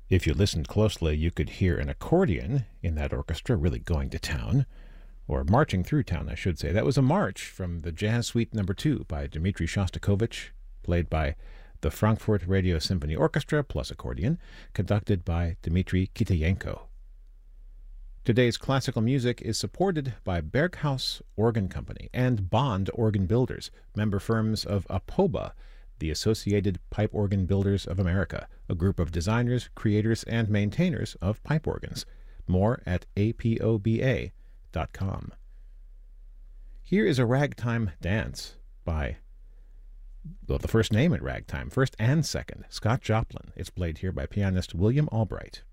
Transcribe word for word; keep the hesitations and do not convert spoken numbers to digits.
If you listened closely, you could hear an accordion in that orchestra really going to town, or marching through town, I should say. That was a march from the Jazz Suite Number Two by Dmitri Shostakovich, played by the Frankfurt Radio Symphony Orchestra plus accordion, conducted by Dmitri Kitayenko. Today's classical music is supported by Berghaus Organ Company and Bond Organ Builders, member firms of APOBA, the Associated Pipe Organ Builders of America, a group of designers, creators, and maintainers of pipe organs. More at A P O B A dot com. Here is a ragtime dance by, well, the first name in ragtime, first and second, Scott Joplin. It's played here by pianist William Albright.